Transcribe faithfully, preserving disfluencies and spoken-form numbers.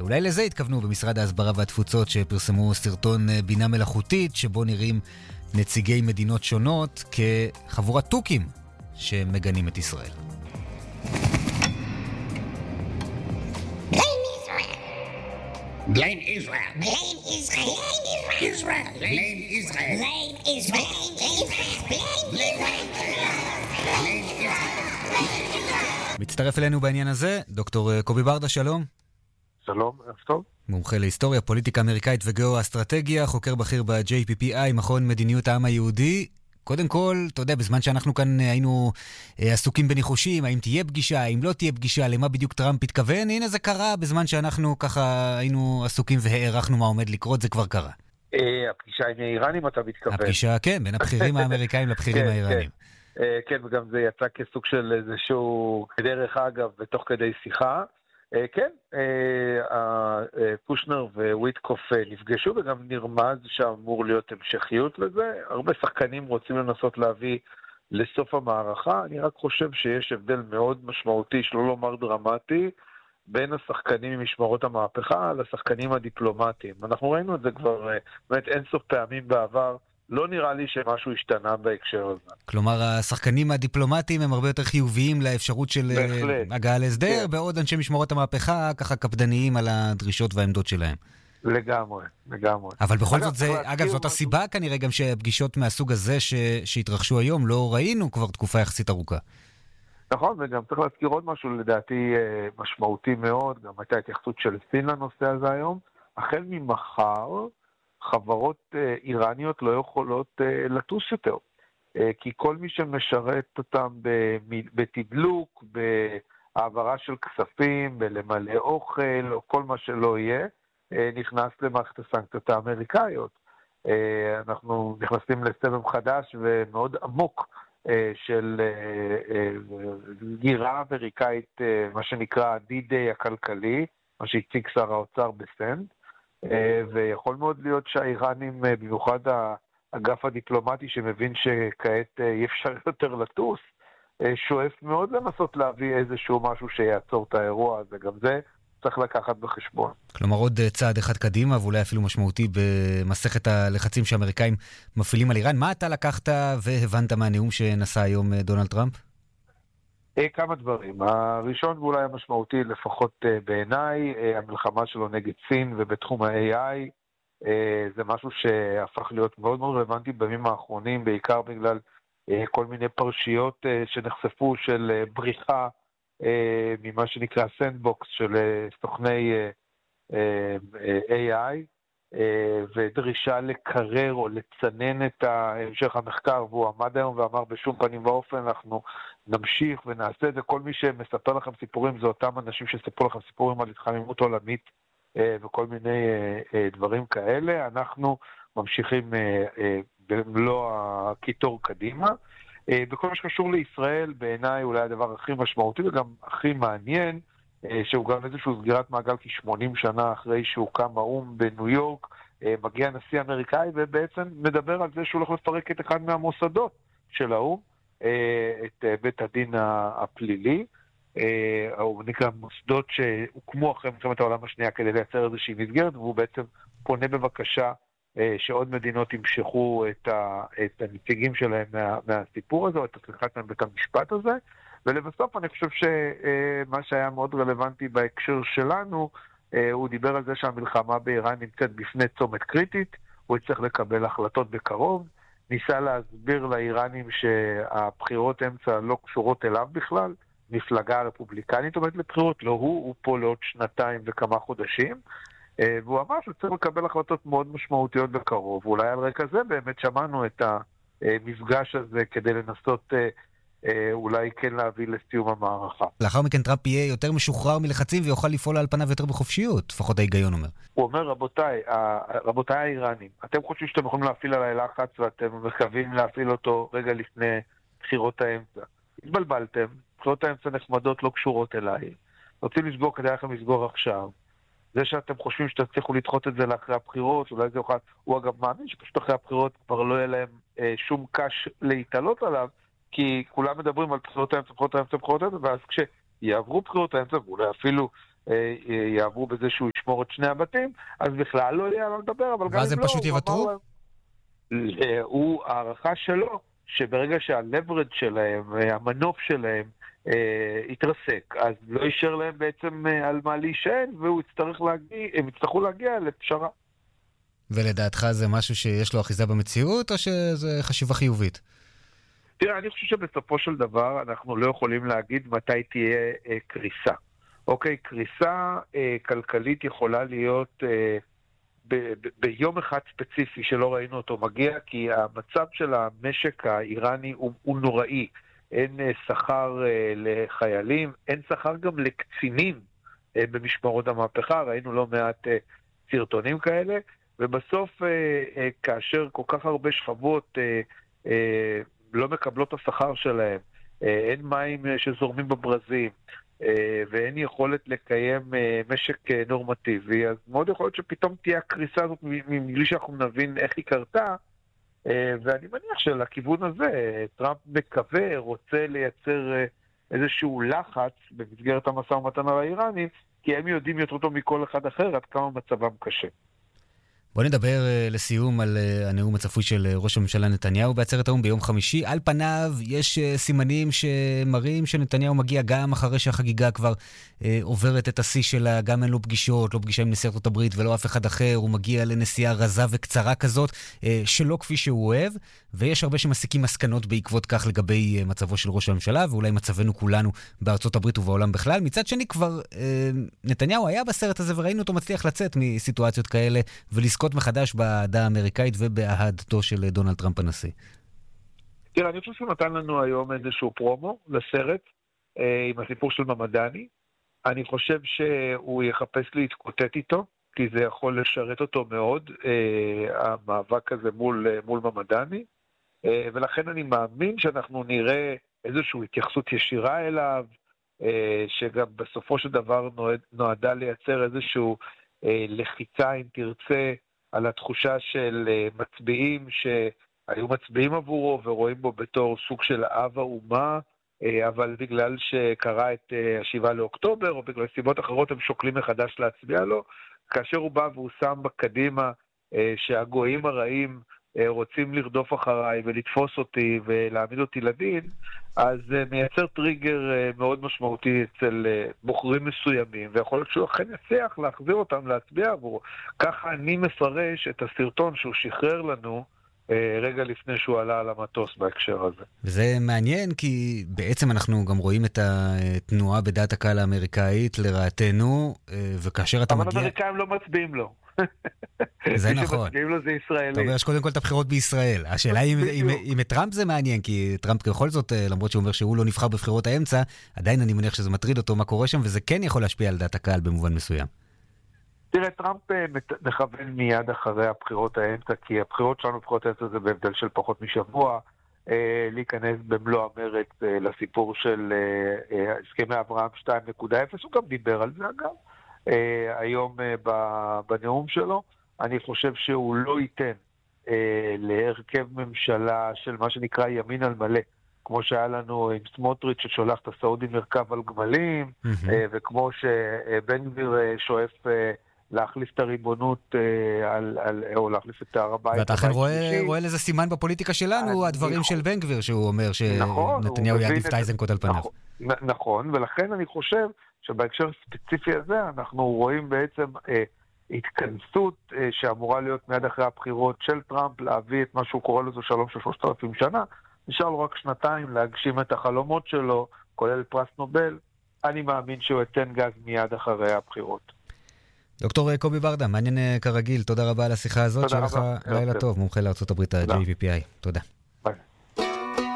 אולי לזה התכוונו במשרד ההסברה והתפוצות שפרסמו סרטון בינה מלאכותית שבו נראים נציגי מדינות שונות כחבורת טוקים שמגנים את ישראל. Blame Israel. Blame Israel. Blame Israel. Blame Israel. Blame Israel. Blame Israel. מצטרף אלינו בעניין הזה דוקטור קובי ברדה, שלום. שלום, טוב. מומחה להיסטוריה, פוליטיקה אמריקאית וגיאו-אסטרטגיה, חוקר בכיר ב-ג'יי פי פי איי, מכון מדיניות העם היהודי. קודם כל, אתה יודע, בזמן שאנחנו כאן היינו אה, עסוקים בניחושים, האם תהיה פגישה, האם לא תהיה פגישה, למה בדיוק טראמפ התכוון, הנה זה קרה, בזמן שאנחנו ככה היינו עסוקים והערכנו מה עומד לקרות, זה כבר קרה. אה, הפגישה עם האיראנים אתה מתכוון? הפגישה, כן, בין הבכירים האמריקאים לבכירים האיראנים. כן, אה, כן, וגם זה יצא כסוג של איזשהו, כדרך אגב, בתוך כדי שיחה. כן, פושנר וויטקוף נפגשו וגם נרמז שאמור להיות המשכיות לזה. הרבה שחקנים רוצים לנסות להביא לסוף המערכה. אני רק חושב שיש הבדל מאוד משמעותי, שלא לומר דרמטי, בין השחקנים ממשמרות המהפכה לשחקנים הדיפלומטיים. אנחנו ראינו את זה כבר באמת אין סוף פעמים בעבר. לא נראה לי שמשהו השתנה בהקשר הזה. כלומר, השחקנים הדיפלומטיים הם הרבה יותר חיוביים לאפשרות של הגעה להסדר, כן. בעוד אנשי משמרות המהפכה ככה קפדניים על הדרישות והעמדות שלהם. לגמרי, לגמרי. אבל בכל אגב, זאת, זה, אגב, זאת הסיבה משהו... כנראה גם שהפגישות מהסוג הזה ש... שהתרחשו היום לא ראינו כבר תקופה יחסית ארוכה. נכון, וגם צריך להזכיר עוד משהו לדעתי משמעותי מאוד, גם הייתה התייחסות של סין לנושא הזה היום. החל ממחר, חברות איראניות לא יכולות לטוס יותר, כי כל מי שמשרת אותם בתדלוק, בהעברה של כספים, בלמלא אוכל, או כל מה שלא יהיה, נכנס למערכת הסנקציות האמריקאיות. אנחנו נכנסים לסבב חדש ומאוד עמוק של גירה אמריקאית, מה שנקרא די-דיי הכלכלי, מה שהציג שר האוצר בסנד, ויכול מאוד להיות שהאיראנים, במיוחד האגף הדיפלומטי שמבין שכעת אי אפשר יותר לטוס, שואף מאוד לנסות להביא איזשהו משהו שיעצור את האירוע הזה. גם זה צריך לקחת בחשבון. כלומר עוד צעד אחד קדימה ואולי אפילו משמעותי במסכת הלחצים שהאמריקאים מפעילים על איראן. מה אתה לקחת והבנת מהנאום שנשא היום דונלד טראמפ? כמה דברים. הראשון ואולי המשמעותי לפחות בעיניי, המלחמה שלו נגד סין ובתחום ה-איי איי, זה משהו שהפך להיות מאוד מאוד רלוונטי בימים האחרונים, בעיקר בגלל כל מיני פרשיות שנחשפו של בריחה ממה שנקרא סנדבוקס של סוכני איי איי, ודרישה לקרר או לצנן את המשך המחקר, והוא עמד היום ואמר בשום פנים ואופן אנחנו נמשיך ונעשה את זה. כל מי שמספר לכם סיפורים זה אותם אנשים שספרו לכם סיפורים על התחממות עולמית וכל מיני דברים כאלה. אנחנו ממשיכים במלוא הכיתור קדימה. בכל מה שקשור לישראל, בעיניי אולי הדבר הכי משמעותי וגם הכי מעניין, שהוא גם איזשהו סגירת מעגל כ-שמונים שנה אחרי שהוקם האום בניו יורק, מגיע נשיא אמריקאי ובעצם מדבר על זה שהוא הולך לפרק את אחד מהמוסדות של האום, את בית הדין הפלילי, או נקרא מוסדות שהוקמו אחרי מלחמת העולם השנייה כדי לייצר איזושהי מסגרת, והוא בעצם פונה בבקשה שעוד מדינות ימשכו את, ה, את הנציגים שלהם מה, מהסיפור הזה, או את הסליחת מהם בית המשפט הזה. ולבסוף אני חושב שמה שהיה מאוד רלוונטי בהקשר שלנו, הוא דיבר על זה שהמלחמה באיראן נמצאת בפני צומת קריטית, הוא יצטרך לקבל החלטות בקרוב, ניסה להסביר לאיראנים שהבחירות אמצע לא קשורות אליו בכלל, מפלגה הרפובליקנית עומדת לבחירות, לא הוא, הוא פה לעוד שנתיים וכמה חודשים, והוא אמר שצריך לקבל החלטות מאוד משמעותיות בקרוב, ואולי על רקע זה באמת שמענו את המפגש הזה כדי לנסות אולי כן להביא לסיום המערכה. לאחר מכן טראמפ יהיה יותר משוחרר מלחצים ויוכל לפעול על פניו יותר בחופשיות, לפחות ההיגיון אומר. הוא אומר, רבותיי, רבותיי האיראנים, אתם חושבים שאתם יכולים להפעיל עליי לחץ ואתם מקווים להפעיל אותו רגע לפני בחירות האמצע. התבלבלתם, בחירות האמצע נחמדות לא קשורות אליי. רוצים לסגור כדי לכם לסגור עכשיו. זה שאתם חושבים שתצליחו לדחות את זה לאחרי הבחירות, אולי זה יוכל, הוא אגב מאמין שפשוט אחרי הבחירות כבר לא יהיה להם אה, שום קש להתעלות עליו, כי כולם מדברים על בחירות האמצע, בחירות האמצע, בחירות האמצע, ואז כשיעברו בחירות האמצע, ואולי אפילו אה, יעברו בזה שהוא לשמור את שני הבתים, אז בכלל לא יהיה מה לדבר, אבל גם אם לא... ואז הם פשוט יוותרו? הוא הערכה שלו, שברגע שהלברד שלהם, המנוף שלהם, יתרסק, אז לא יישאר להם בעצם על מה להישען, והם יצטרכו להגיע לפשרה. ולדעתך זה משהו שיש לו אחיזה במציאות, או שזה חשיבה חיובית? תראה, אני חושב שבסופו של דבר אנחנו לא יכולים להגיד מתי תהיה אה, קריסה. אוקיי, קריסה אה, כלכלית יכולה להיות אה, ב- ב- ביום אחד ספציפי שלא ראינו אותו מגיע, כי המצב של המשק האיראני הוא, הוא נוראי. אין אה, שכר אה, לחיילים, אין שכר גם לקצינים אה, במשמרות המהפכה, ראינו לא מעט אה, סרטונים כאלה, ובסוף אה, אה, כאשר כל כך הרבה שכבות אה, אה, לא מקבלות את השכר שלהם, אין מים שזורמים בברזים, ואין יכולת לקיים משק נורמטיבי, אז מאוד יכול להיות שפתאום תהיה הקריסה הזאת מבלי שאנחנו נבין איך היא קרתה, ואני מניח שלכיוון הזה, טראמפ מקווה, רוצה לייצר איזשהו לחץ במסגרת המשא ומתן על האיראנים, כי הם יודעים יותר טוב מכל אחד אחר עד כמה מצבם קשה. בוא נדבר uh, לסיום על uh, הנאום הצפוי של uh, ראש הממשלה נתניהו בעצרת האו"ם ביום חמישי. על פניו יש uh, סימנים שמראים שנתניהו מגיע גם אחרי שהחגיגה כבר uh, עוברת את השיא שלה, גם אין לו פגישות, לא פגישה עם נשיא ארצות הברית ולא אף אחד אחר, הוא מגיע לנסיעה רזה וקצרה כזאת, uh, שלא כפי שהוא אוהב, ויש הרבה שמסיקים מסקנות בעקבות כך לגבי uh, מצבו של ראש הממשלה, ואולי מצבנו כולנו בארצות הברית ובעולם בכלל. מצד שני כבר uh, נתניהו היה בסרט הזה וראינו אותו מצליח לצאת מסיטואציות כאלה ולזכות מחדש באהדה האמריקאית ובאהדתו של דונלד טראמפ הנשיא. תראה, אני חושב שהוא נתן לנו היום איזשהו פרומו לסרט אה, עם הסיפור של ממדני. אני חושב שהוא יחפש להתקוטט איתו, כי זה יכול לשרת אותו מאוד, אה, המאבק הזה מול, מול ממדני, אה, ולכן אני מאמין שאנחנו נראה איזושהי התייחסות ישירה אליו, אה, שגם בסופו של דבר נועד, נועדה לייצר איזשהו אה, לחיצה, אם תרצה, על התחושה של מצביעים שהיו מצביעים עבורו ורואים בו בתור סוג של אב האומה, אבל בגלל שקרה את השבעה לאוקטובר או בגלל סיבות אחרות הם שוקלים מחדש להצביע לו, כאשר הוא בא והוא שם בקדימה שהגויים הרעים רוצים לרדוף אחריי ולתפוס אותי ולהעמיד אותי לדין, אז מייצר טריגר מאוד משמעותי אצל בוחרים מסוימים, ויכול להיות שהוא אכן יצליח להחזיר אותם להצביע עבורו. ככה אני מפרש את הסרטון שהוא שחרר לנו רגע לפני שהוא עלה על המטוס בהקשר הזה. וזה מעניין כי בעצם אנחנו גם רואים את התנועה בדעת הקהל האמריקאית לרעתנו, וכאשר אתה אבל מגיע... אבל האמריקאים לא מצביעים לו. זה נכון. שמצביעים לו זה ישראלי. אתה אומר, יש קודם כל את הבחירות בישראל. השאלה היא אם את טראמפ זה מעניין, כי טראמפ ככל זאת, למרות שהוא אומר שהוא לא נבחר בבחירות האמצע, עדיין אני מניח שזה מטריד אותו מה קורה שם, וזה כן יכול להשפיע על דעת הקהל במובן מסוים. תראה, טראמפ מכוון מיד אחרי הבחירות האמצע, כי הבחירות שלנו, בבחירות האמצע זה בהבדל של פחות משבוע, להיכנס במלוא המרץ לסיפור של הסכמי אברהם שתיים נקודה אפס, הוא גם דיבר על זה אגב. Uh, היום uh, בנאום שלו, אני חושב שהוא לא ייתן uh, להרכב ממשלה של מה שנקרא ימין על מלא, כמו שהיה לנו עם סמוטריץ' ששולח את הסעודים לרכב על גמלים, mm-hmm. uh, וכמו שבן גביר uh, שואף uh, להחליף את הריבונות uh, על, על, או להחליף את הר הבית. ואתה אכן רואה, רואה לזה סימן בפוליטיקה שלנו, הדברים נכון. של בן גביר, שהוא אומר שנתניהו יעדיף את איזנקוט על פניו. נכון, נכון, ולכן אני חושב שבהקשר הספציפי הזה אנחנו רואים בעצם אה, התכנסות אה, שאמורה להיות מיד אחרי הבחירות של טראמפ להביא את מה שהוא קורא לזה שלום של שלושת אלפים שנה. נשאר לו רק שנתיים להגשים את החלומות שלו, כולל פרס נובל. אני מאמין שהוא יתן גז מיד אחרי הבחירות. דוקטור קובי ברדה, מעניין כרגיל, תודה רבה על השיחה הזאת, שיהיה לך לילה טוב, מומחה לארצות הברית ה-ג'יי פי פי איי. תודה.